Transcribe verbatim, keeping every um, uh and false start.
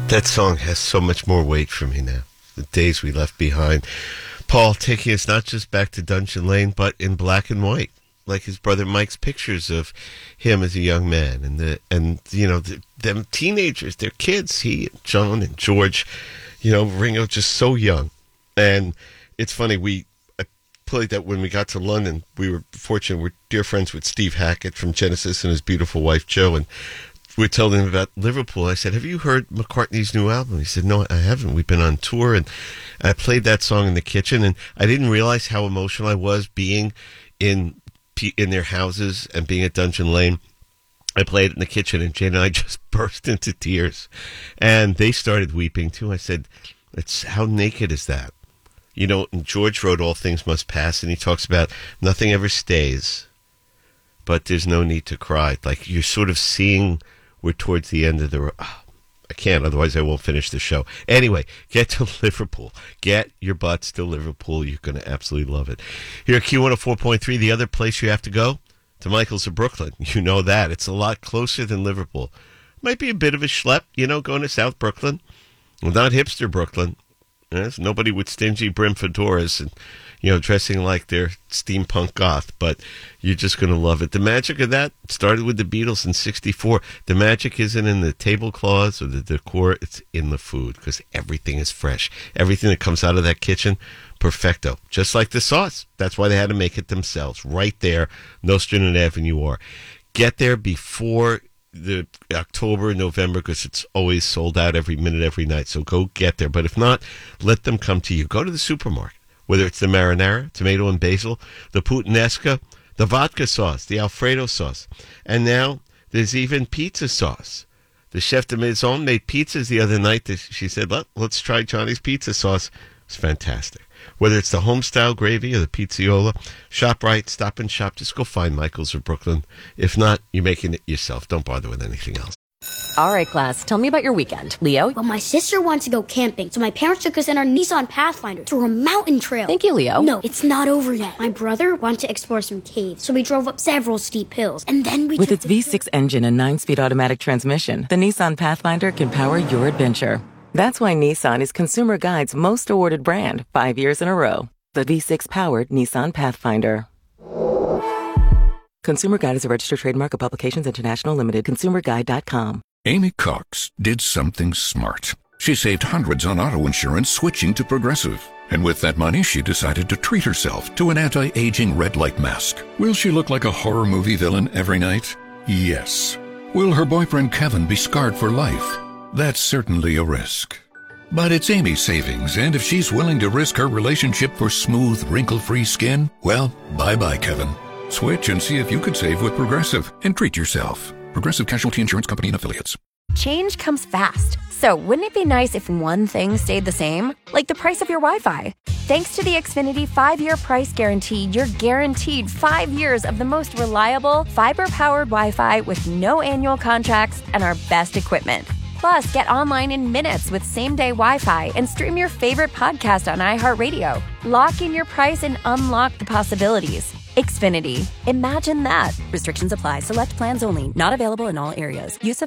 That song has so much more weight for me now. The Days We Left Behind. Paul taking us not just back to Dungeon Lane, but in black and white, like his brother Mike's pictures of him as a young man, and the and you know the, them teenagers, they're kids. He, John, and George, you know, Ringo, just so young. And it's funny, we I played that when we got to London. We were fortunate. We're dear friends with Steve Hackett from Genesis and his beautiful wife Jo, and we told him about Liverpool. I said, have you heard McCartney's new album? He said, no, I haven't. We've been on tour, and I played that song in the kitchen, and I didn't realize how emotional I was being in in their houses and being at Dungeon Lane. I played it in the kitchen, and Jane and I just burst into tears, and they started weeping, too. I said, "It's how naked is that?" You know, and George wrote All Things Must Pass, and he talks about nothing ever stays, but there's no need to cry. Like, you're sort of seeing we're towards the end of the road. Oh, I can't, otherwise I won't finish the show. Anyway, get to Liverpool. Get your butts to Liverpool. You're going to absolutely love it. Here at Q one oh four point three, the other place you have to go, to Michael's of Brooklyn. You know that. It's a lot closer than Liverpool. Might be a bit of a schlep, you know, going to South Brooklyn. Well, not hipster Brooklyn. There's nobody with stingy brim fedoras and, you know, dressing like they're steampunk goth, but you're just going to love it. The magic of that started with the Beatles in sixty-four. The magic isn't in the tablecloths or the decor. It's in the food, because everything is fresh. Everything that comes out of that kitchen, perfecto. Just like the sauce. That's why they had to make it themselves. Right there, Nostrand Avenue or. Get there before the October, November, because it's always sold out every minute, every night. So go get there. But if not, let them come to you. Go to the supermarket, whether it's the marinara, tomato and basil, the puttanesca, the vodka sauce, the Alfredo sauce. And now there's even pizza sauce. The chef de maison made pizzas the other night. She said, well, let's try Johnny's pizza sauce. It's fantastic. Whether it's the home-style gravy or the pizziola, shop right, stop and shop. Just go find Michael's of Brooklyn. If not, you're making it yourself. Don't bother with anything else. All right, class, tell me about your weekend. Leo? Well, my sister wants to go camping, so my parents took us in our Nissan Pathfinder through a mountain trail. Thank you, Leo. No, it's not over yet. My brother wanted to explore some caves, so we drove up several steep hills, and then we With took its V six engine and nine-speed automatic transmission, the Nissan Pathfinder can power your adventure. That's why Nissan is Consumer Guide's most awarded brand, five years in a row. The V six-powered Nissan Pathfinder. Consumer Guide is a registered trademark of Publications International Limited. consumer guide dot com. Amy Cox did something smart. She saved hundreds on auto insurance switching to Progressive. And with that money, she decided to treat herself to an anti-aging red light mask. Will she look like a horror movie villain every night? Yes. Will her boyfriend Kevin be scarred for life? That's certainly a risk. But it's Amy's savings, and if she's willing to risk her relationship for smooth, wrinkle-free skin, well, bye-bye, Kevin. Switch and see if you could save with Progressive and treat yourself. Progressive Casualty Insurance Company and Affiliates. Change comes fast. So wouldn't it be nice if one thing stayed the same? Like the price of your Wi-Fi. Thanks to the Xfinity five-year price guarantee, you're guaranteed five years of the most reliable, fiber-powered Wi-Fi with no annual contracts and our best equipment. Plus, get online in minutes with same-day Wi-Fi and stream your favorite podcast on iHeartRadio. Lock in your price and unlock the possibilities. Xfinity. Imagine that. Restrictions apply. Select plans only. Not available in all areas. Use of